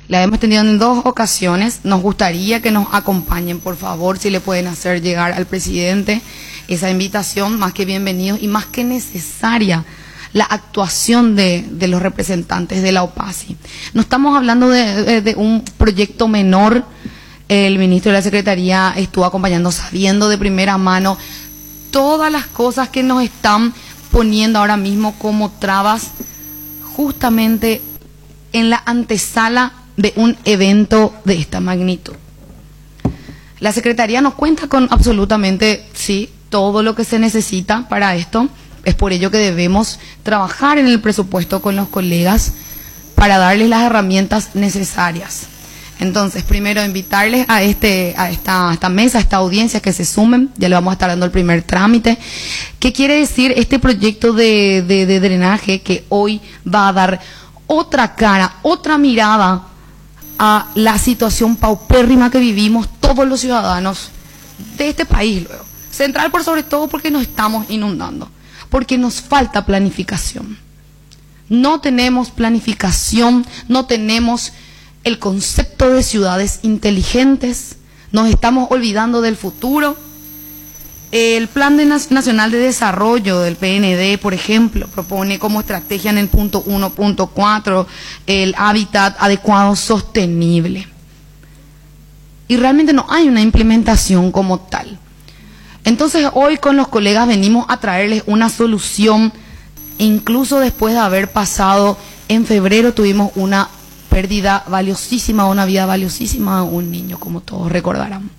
La hemos tenido en 2 ocasiones. Nos gustaría que nos acompañen, por favor, si le pueden hacer llegar al presidente esa invitación, más que bienvenidos y más que necesaria la actuación de los representantes de la OPACI. No estamos hablando de un proyecto menor. El ministro de la Secretaría estuvo acompañando, sabiendo de primera mano todas las cosas que nos están poniendo ahora mismo como trabas justamente en la antesala de un evento de esta magnitud. La Secretaría nos cuenta con absolutamente, sí, todo lo que se necesita para esto. Es por ello que debemos trabajar en el presupuesto con los colegas para darles las herramientas necesarias. Entonces, primero invitarles a esta mesa, a esta audiencia, que se sumen. Ya le vamos a estar dando el primer trámite. ¿Qué quiere decir este proyecto de drenaje que hoy va a dar otra cara, otra mirada a la situación paupérrima que vivimos todos los ciudadanos de este país luego? Central por sobre todo porque nos estamos inundando, porque nos falta planificación. No tenemos planificación, no tenemos el concepto de ciudades inteligentes, nos estamos olvidando del futuro. El Plan Nacional de Desarrollo del PND, por ejemplo, propone como estrategia en el punto 1.4 el hábitat adecuado sostenible. Y realmente no hay una implementación como tal. Entonces hoy con los colegas venimos a traerles una solución. Incluso después de haber pasado, en febrero tuvimos una pérdida valiosísima, una vida valiosísima de un niño, como todos recordarán.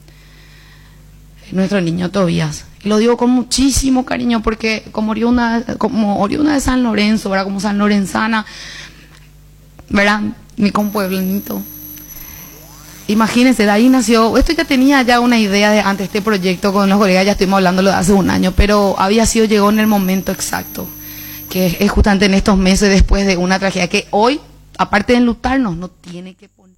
Nuestro niño Tobías. Y lo digo con muchísimo cariño porque como oriunda de San Lorenzo, ¿verdad? Como sanlorenzana, ¿verdad? Mi compueblanito. Imagínense, de ahí nació, esto ya tenía ya una idea de antes, este proyecto con los colegas, ya estuvimos hablándolo de hace un año, pero llegó en el momento exacto, que es justamente en estos meses después de una tragedia que hoy, aparte de enlutarnos, no tiene que poner.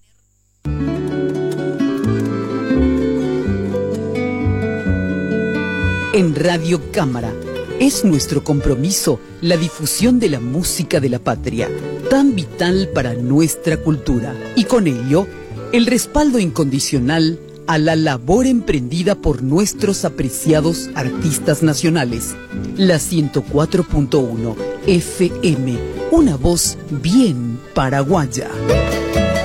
En Radio Cámara es nuestro compromiso la difusión de la música de la patria, tan vital para nuestra cultura, y con ello el respaldo incondicional a la labor emprendida por nuestros apreciados artistas nacionales. La 104.1 FM, una voz bien paraguaya.